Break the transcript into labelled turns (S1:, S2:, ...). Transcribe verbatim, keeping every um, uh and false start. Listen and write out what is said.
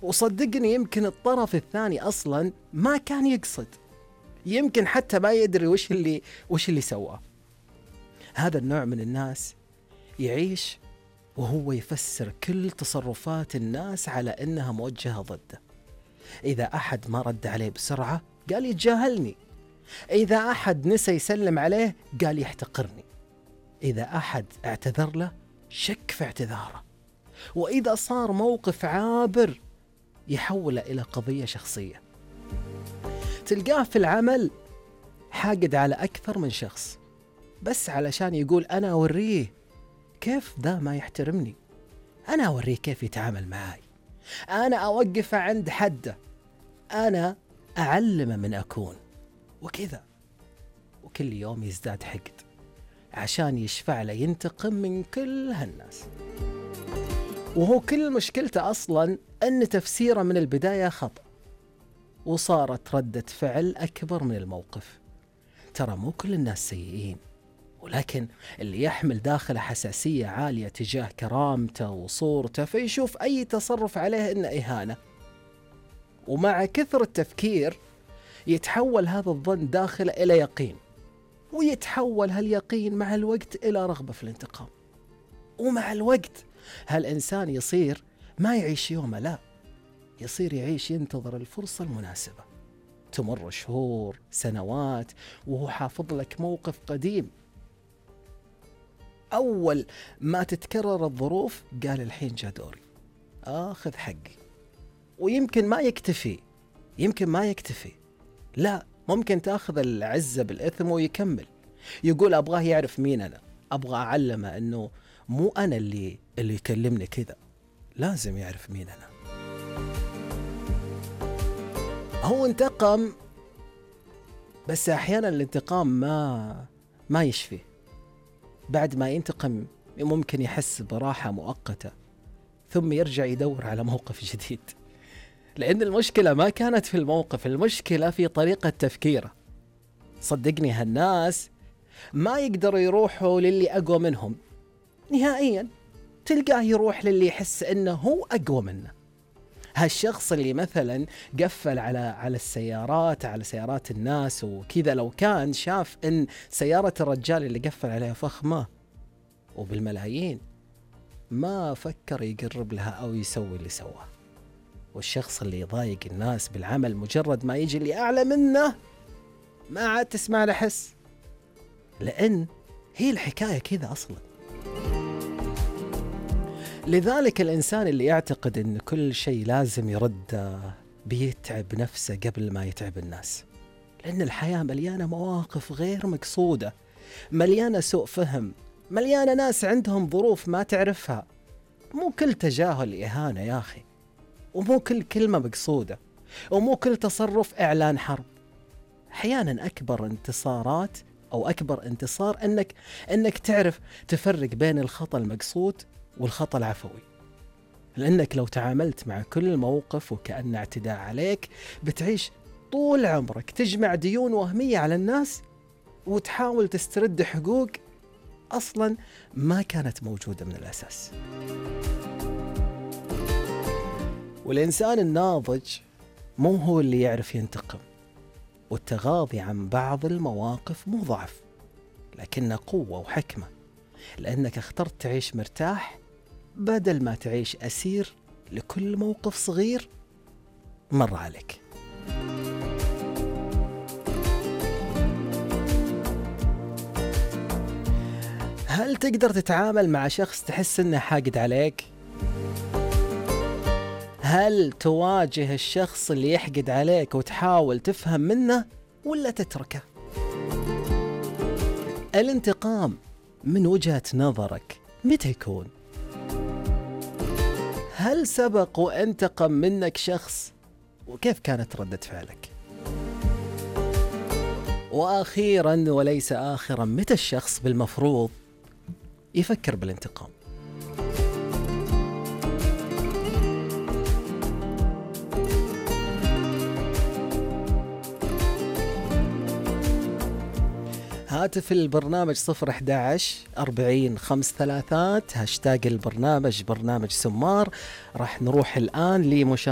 S1: وصدقني يمكن الطرف الثاني أصلا ما كان يقصد، يمكن حتى ما يدري وش اللي وش اللي سواه. هذا النوع من الناس يعيش وهو يفسر كل تصرفات الناس على أنها موجهة ضده. إذا أحد ما رد عليه بسرعة قال يتجاهلني، إذا أحد نسى يسلم عليه قال يحتقرني، إذا أحد اعتذر له شك في اعتذاره، وإذا صار موقف عابر يحوله إلى قضية شخصية. تلقاه في العمل حاقد على أكثر من شخص بس علشان يقول أنا أوريه كيف ذا ما يحترمني، أنا أوريه كيف يتعامل معاي، أنا أوقفه عند حده، أنا أعلمه من أكون وكذا. وكل يوم يزداد حقد عشان يشفع له ينتقم من كل هالناس. وهو كل مشكلته أصلا أن تفسيره من البداية خطأ، وصارت ردة فعل أكبر من الموقف. ترى مو كل الناس سيئين، ولكن اللي يحمل داخله حساسية عالية تجاه كرامته وصورته فيشوف أي تصرف عليه إنه إهانة، ومع كثر التفكير يتحول هذا الظن داخله إلى يقين، ويتحول هاليقين مع الوقت إلى رغبة في الانتقام. ومع الوقت هالإنسان يصير ما يعيش يومه، لا، يصير يعيش ينتظر الفرصة المناسبة. تمر شهور سنوات وهو حافظ لك موقف قديم، أول ما تتكرر الظروف قال الحين جاء دوري آخذ حقي. ويمكن ما يكتفي، يمكن ما يكتفي لا، ممكن تأخذ العزة بالإثم ويكمل يقول أبغاه يعرف مين أنا، أبغى أعلمه أنه مو أنا اللي اللي يكلمني كذا، لازم يعرف مين أنا. هو انتقم، بس أحيانا الانتقام ما ما يشفي. بعد ما ينتقم ممكن يحس براحة مؤقتة ثم يرجع يدور على موقف جديد، لأن المشكلة ما كانت في الموقف، المشكلة في طريقة تفكيره. صدقني هالناس ما يقدروا يروحوا للي أقوى منهم نهائيا، تلقاه يروح للي يحس أنه هو أقوى منه. هالشخص اللي مثلا قفل على على السيارات على سيارات الناس وكذا، لو كان شاف أن سيارة الرجال اللي قفل عليها فخمة وبالملايين ما فكر يقرب لها أو يسوي اللي سواه. والشخص اللي يضايق الناس بالعمل مجرد ما يجي اللي أعلى منه ما عاد تسمع له حس، لأن هي الحكاية كذا أصلا. لذلك الإنسان اللي يعتقد أن كل شيء لازم يرد بيتعب نفسه قبل ما يتعب الناس، لأن الحياة مليانة مواقف غير مقصودة، مليانة سوء فهم، مليانة ناس عندهم ظروف ما تعرفها. مو كل تجاهل إهانة يا أخي، ومو كل كلمة مقصودة، ومو كل تصرف إعلان حرب. أحيانا أكبر انتصارات أو أكبر انتصار أنك أنك تعرف تفرق بين الخطأ المقصود والخطأ العفوي، لأنك لو تعاملت مع كل موقف وكأنه اعتداء عليك بتعيش طول عمرك تجمع ديون وهمية على الناس وتحاول تسترد حقوق أصلا ما كانت موجودة من الأساس. والإنسان الناضج مو هو اللي يعرف ينتقم، والتغاضي عن بعض المواقف مو ضعف لكنه قوة وحكمة، لأنك اخترت تعيش مرتاح بدل ما تعيش أسير لكل موقف صغير مر عليك. هل تقدر تتعامل مع شخص تحس إنه حاقد عليك؟ هل تواجه الشخص اللي يحقد عليك وتحاول تفهم منه ولا تتركه؟ الانتقام من وجهة نظرك متى يكون؟ هل سبق وانتقم منك شخص وكيف كانت ردة فعلك؟ وأخيرا وليس آخرا، متى الشخص بالمفروض يفكر بالانتقام؟ هاتف البرنامج صفر أحد عشر أربعين خمس ثلاثات، هاشتاج البرنامج برنامج سمار. راح نروح الآن لمشاهدة